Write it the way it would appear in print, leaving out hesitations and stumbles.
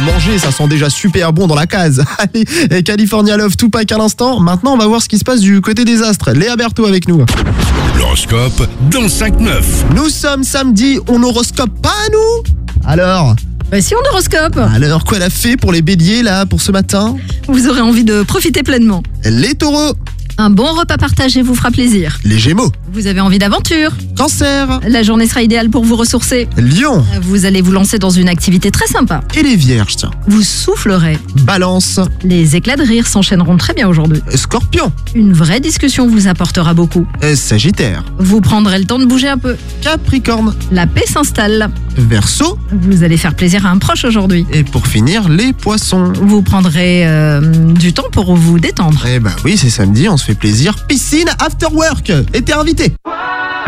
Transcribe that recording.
manger, ça sent déjà super bon dans la case. Allez, et California Love, Tupac à l'instant. Maintenant, on va voir ce qui se passe du côté des astres. Léa Berthaud avec nous. L'horoscope dans 5-9. Nous sommes samedi, on horoscope pas nous? Alors Si on horoscope, quoi la fée pour les béliers là, pour ce matin? vous aurez envie de profiter pleinement. Les taureaux, Un bon repas partagé vous fera plaisir. les gémeaux, Vous avez envie d'aventure. cancer, La journée sera idéale pour vous ressourcer. lion Vous allez vous lancer dans une activité très sympa. et les vierges, tiens. Vous soufflerez. Balance, Les éclats de rire s'enchaîneront très bien aujourd'hui. scorpion, Une vraie discussion vous apportera beaucoup. sagittaire, Vous prendrez le temps de bouger un peu. capricorne, La paix s'installe. verseau Vous allez faire plaisir à un proche aujourd'hui. et pour finir, les poissons. Vous prendrez du temps pour vous détendre. Eh bah oui, c'est samedi, on se fait plaisir. Piscine after work. Et t'es invité.